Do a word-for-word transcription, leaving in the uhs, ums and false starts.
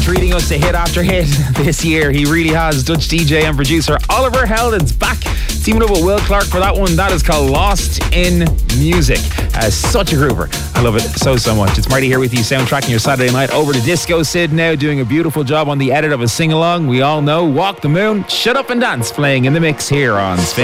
treating us to hit after hit this year. He really has. Dutch D J and producer Oliver Heldens back, teaming up with Will Clark for that one. That is called Lost in Music. Uh, such a groover. I love it so, so much. It's Marty here with you, soundtracking your Saturday night. Over to Disco Sid now, doing a beautiful job on the edit of a sing-along. We all know Walk the Moon, Shut Up and Dance, playing in the mix here on Spin.